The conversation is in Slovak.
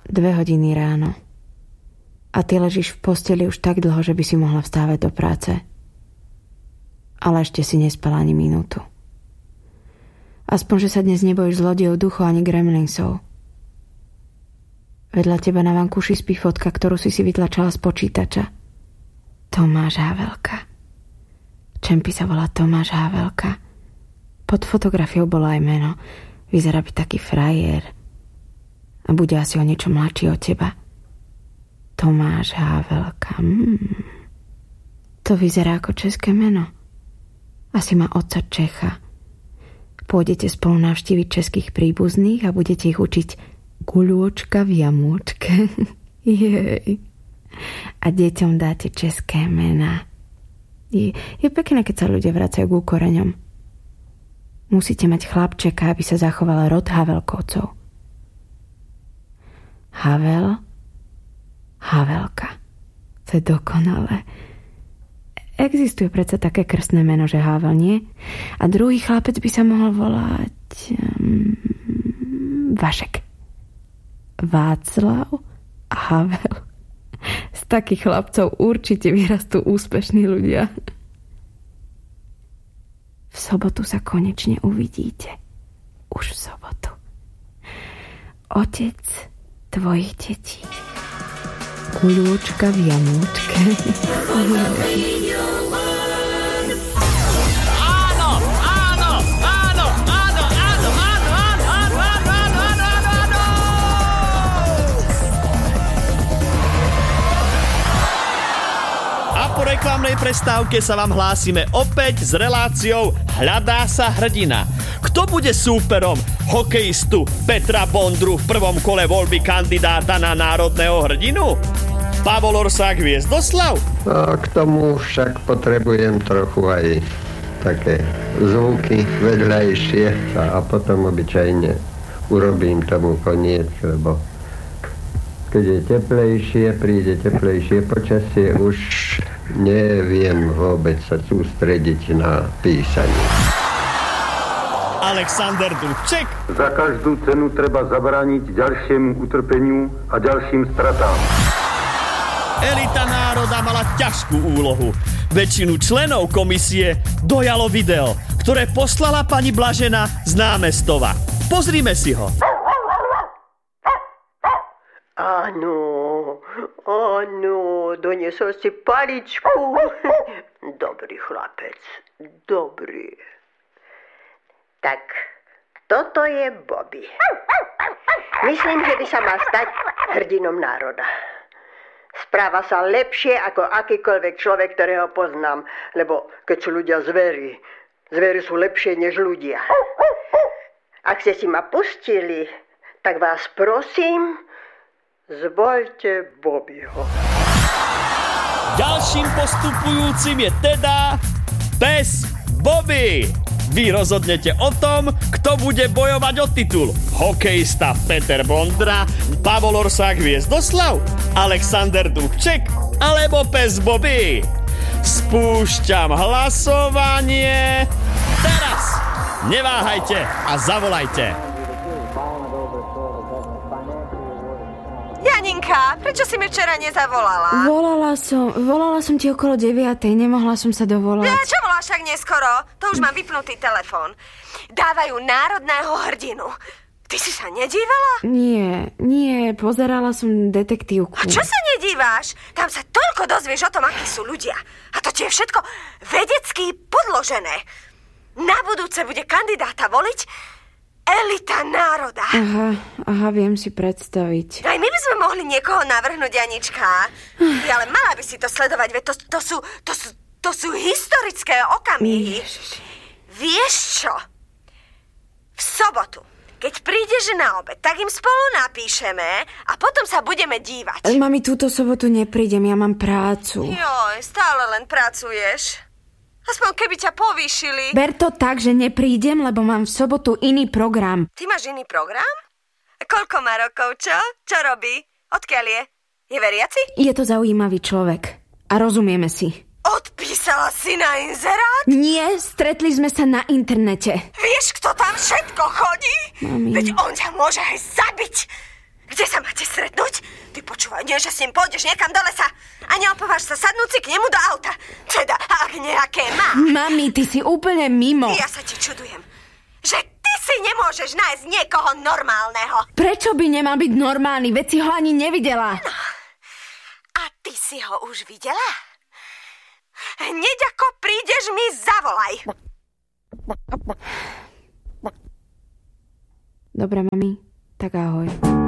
2 hodiny ráno. A ty ležíš v posteli už tak dlho, že by si mohla vstávať do práce. Ale ešte si nespala ani minútu. Aspoň, že sa dnes nebojíš zlodejov, duchov ani gremlinsov. Vedľa teba na vankúši spí fotka, ktorú si vytlačala z počítača. Tomáš Havelka. Čempi sa volá Tomáš Havelka. Pod fotografiou bolo aj meno. Vyzerá byť taký frajer. A bude asi o niečo mladší od teba. Tomáš Havelka. To vyzerá ako české meno. Asi má otca Čecha. Pôjdete spolu navštíviť českých príbuzných a budete ich učiť guľôčka v jamôčke. Jej. A deťom dáte české mená. Je pekné, keď sa ľudia vracajú k koreňom. Musíte mať chlapčeka, aby sa zachovala rod Havelkovcov. Havelka. To je dokonalé. Existuje predsa také krstné meno, že Havel, nie? A druhý chlapec by sa mohol volať Vašek. Václav a Havel. Z takých chlapcov určite vyrastú úspešní ľudia. V sobotu sa konečne uvidíte. Už v sobotu. Otec tvojich detí. Guľôčka v jamúčke. Po reklamnej prestávke sa vám hlásime opäť s reláciou Hľadá sa hrdina. Kto bude súperom hokejistu Petra Bondru v prvom kole voľby kandidáta na národného hrdinu? Pavol Orsák Hviezdoslav? A k tomu však potrebujem trochu aj také zvuky vedľajšie a potom obyčajne urobím tomu koniec, lebo keď je teplejšie, príde teplejšie počasie, už neviem vôbec sa sústrediť na písanie. Alexander Dubček? Za každú cenu treba zabrániť ďalšiemu utrpeniu a ďalším stratám. Elita národa mala ťažkú úlohu. Väčšinu členov komisie dojalo video, ktoré poslala pani Blažena z námestova. Pozrime si ho. Áno, doniesol si paličku. Dobrý chlapec, dobrý. Tak, toto je Bobby. Myslím, že by sa mal stať hrdinom národa. Správa sa lepšie ako akýkoľvek človek, ktorého poznám, lebo keď sú ľudia zvery sú lepšie než ľudia. Ak ste si ma pustili, tak vás prosím, zvoľte Bobbyho. Ďalším postupujúcim je teda pes Bobby. Vy rozhodnete o tom, kto bude bojovať o titul. Hokejista Peter Bondra, Pavol Orsák Hviezdoslav, Alexander Dubček alebo pes Bobby. Spúšťam hlasovanie teraz. Neváhajte a zavolajte. Janinka, prečo si mi včera nezavolala? Volala som ti okolo 9:00, nemohla som sa dovolať. Ja, čo voláš tak neskoro? To už mám vypnutý telefón. Dávajú národného hrdinu. Ty si sa nedívala? Nie, pozerala som detektívku. A čo sa nedíváš? Tam sa toľko dozvieš o tom, akí sú ľudia. A to ti je všetko vedecky podložené. Na budúce bude kandidáta voliť elita národa. Aha, viem si predstaviť. Aj my by sme mohli niekoho navrhnúť, Janička. Ale mala by si to sledovať, veď to sú historické okamihy. Vieš čo? V sobotu, keď prídeš na obed, tak im spolu napíšeme a potom sa budeme dívať. Mami, túto sobotu neprídem, ja mám prácu. Joj, stále len pracuješ. Aspoň keby ťa povýšili. Ber to tak, že neprídem, lebo mám v sobotu iný program. Ty máš iný program? Koľko má rokov, čo? Čo robí? Odkiaľ je? Je veriaci? Je to zaujímavý človek. A rozumieme si. Odpísala si na inzerát? Nie, stretli sme sa na internete. Vieš, kto tam všetko chodí? Mami. Veď on ťa môže aj zabiť. Kde sa máte stretnúť? Ty počúvaj, nie, že s ním pôjdeš niekam do lesa a neopováš sa sadnúť si k nemu do auta. Teda, ak nejaké má. Mami, ty si úplne mimo. Ja sa ti čudujem, že ty si nemôžeš nájsť niekoho normálneho. Prečo by nemal byť normálny? Veď si ho ani nevidela. No, a ty si ho už videla? Hneď ako prídeš, mi zavolaj. Dobre, mami, tak ahoj.